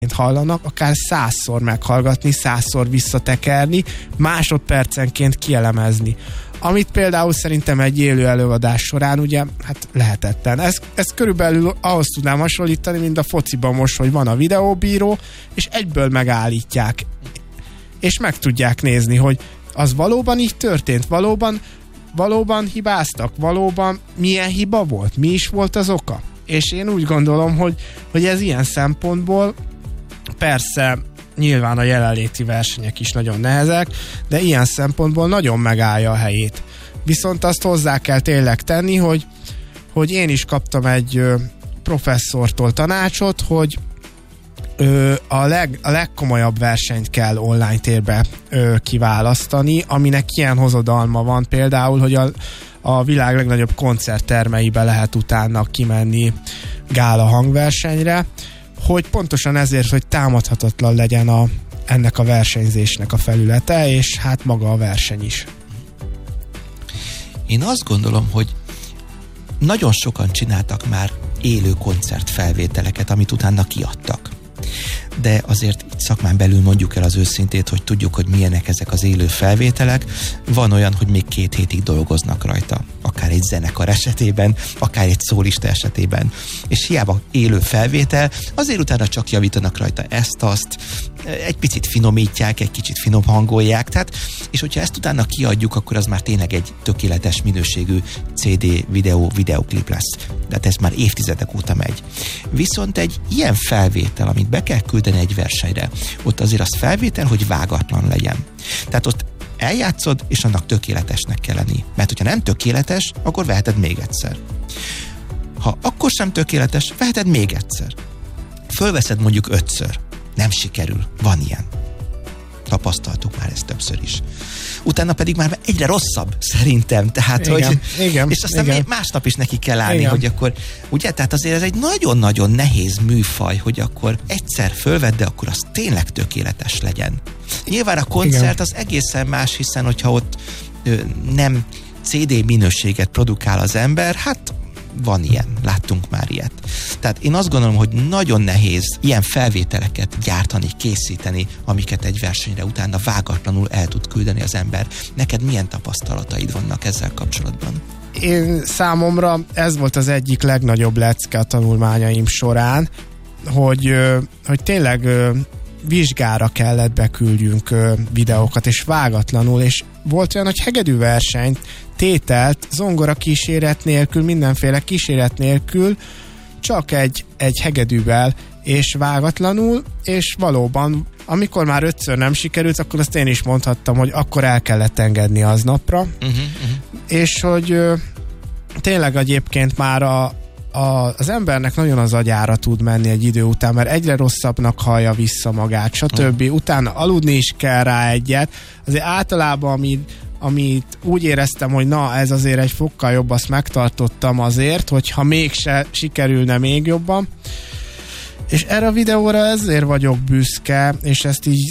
hallanak, akár 100-szor meghallgatni, 100-szor visszatekerni, másodpercenként kielemezni. Amit például szerintem egy élő előadás során ugye, hát lehetetlen. Ez körülbelül ahhoz tudnám hasonlítani, mint a fociban most, hogy van a videóbíró, és egyből megállítják. És meg tudják nézni, hogy az valóban így történt, valóban hibáztak, valóban milyen hiba volt, mi is volt az oka. És én úgy gondolom, hogy ez ilyen szempontból persze nyilván a jelenléti versenyek is nagyon nehezek, de ilyen szempontból nagyon megállja a helyét. Viszont azt hozzá kell tényleg tenni, hogy én is kaptam egy professzortól tanácsot, hogy a legkomolyabb versenyt kell online térbe kiválasztani, aminek ilyen hozadalma van például, hogy a világ legnagyobb koncerttermeibe lehet utána kimenni gála hangversenyre, hogy pontosan ezért, hogy támadhatatlan legyen ennek a versenyzésnek a felülete, és hát maga a verseny is. Én azt gondolom, hogy nagyon sokan csináltak már élő koncertfelvételeket, amit utána kiadtak. De azért itt szakmán belül mondjuk el az őszintét, hogy tudjuk, hogy milyenek ezek az élő felvételek. Van olyan, hogy még 2 hétig dolgoznak rajta. Akár egy zenekar esetében, akár egy szólista esetében. És hiába élő felvétel, azért utána csak javítanak rajta ezt-azt, egy picit finomítják, egy kicsit finom hangolják, tehát, és hogyha ezt utána kiadjuk, akkor az már tényleg egy tökéletes minőségű CD, videoklip lesz. De hát ez már évtizedek óta megy. Viszont egy ilyen felvétel, amit be kell küldeni egy versenyre, ott azért az felvétel, hogy vágatlan legyen. Tehát ott eljátszod, és annak tökéletesnek kell lenni. Mert hogyha nem tökéletes, akkor veheted még egyszer. Ha akkor sem tökéletes, veheted még egyszer. Fölveszed mondjuk 5-ször. Nem sikerül. Van ilyen. Tapasztaltuk már ezt többször is. Utána pedig már egyre rosszabb, szerintem. Tehát, igen, és aztán igen. Másnap is neki kell állni, Igen. hogy akkor, ugye, tehát azért ez egy nagyon-nagyon nehéz műfaj, hogy akkor egyszer fölvedd, de akkor az tényleg tökéletes legyen. Nyilván a koncert az egészen más, hiszen hogyha ott nem CD minőséget produkál az ember, hát van ilyen, láttunk már ilyet. Tehát én azt gondolom, hogy nagyon nehéz ilyen felvételeket gyártani, készíteni, amiket egy versenyre utána vágatlanul el tud küldeni az ember. Neked milyen tapasztalataid vannak ezzel kapcsolatban? Én számomra ez volt az egyik legnagyobb lecke a tanulmányaim során, hogy tényleg vizsgára kellett beküldjünk videókat, és vágatlanul, és volt olyan, hogy hegedű versenyt, tételt, zongora kíséret nélkül, mindenféle kíséret nélkül, csak egy hegedűvel, és vágatlanul, és valóban, amikor már 5-ször nem sikerült, akkor azt én is mondhattam, hogy akkor el kellett engedni aznapra, és hogy tényleg egyébként már az embernek nagyon az agyára tud menni egy idő után, mert egyre rosszabbnak hallja vissza magát, stb. Utána aludni is kell rá egyet. Azért általában, amit úgy éreztem, hogy na, ez azért egy fokkal jobb, azt megtartottam azért, hogyha mégse sikerülne még jobban. És erre a videóra ezért vagyok büszke, és ezt így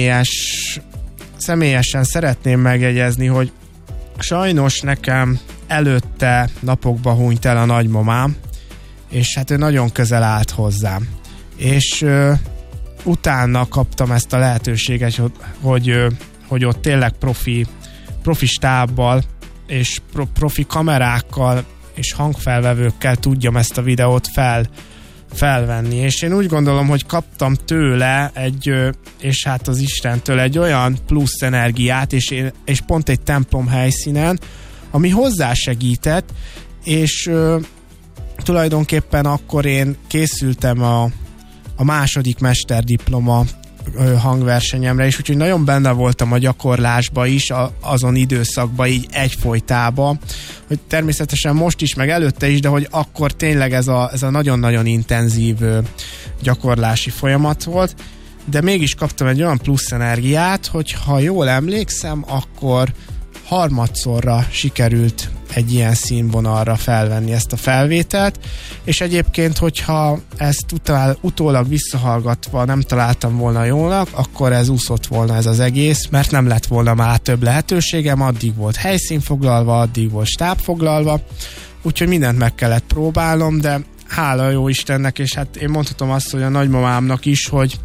személyesen szeretném megjegyezni, hogy sajnos nekem előtte napokba hunyt el a nagymamám, és hát ő nagyon közel állt hozzám. És utána kaptam ezt a lehetőséget, hogy ott tényleg profi stábbal és profi kamerákkal és hangfelvevőkkel tudjam ezt a videót felvenni. És én úgy gondolom, hogy kaptam tőle és hát az Istentől egy olyan plusz energiát, és pont egy templom helyszínen, ami hozzásegített, és tulajdonképpen akkor én készültem a második mesterdiploma hangversenyemre, és úgyhogy nagyon benne voltam a gyakorlásba is, azon időszakban így egyfolytában, hogy természetesen most is, meg előtte is, de hogy akkor tényleg ez a nagyon-nagyon intenzív gyakorlási folyamat volt, de mégis kaptam egy olyan plusz energiát, hogy ha jól emlékszem, akkor harmadszorra sikerült egy ilyen színvonalra felvenni ezt a felvételt, és egyébként, hogyha ezt utólag visszahallgatva nem találtam volna jólnak, akkor ez úszott volna ez az egész, mert nem lett volna már több lehetőségem, addig volt helyszín foglalva, addig volt stáb foglalva, úgyhogy mindent meg kellett próbálnom, de hála jó Istennek, és hát én mondhatom azt, hogy a nagymamámnak is, hogy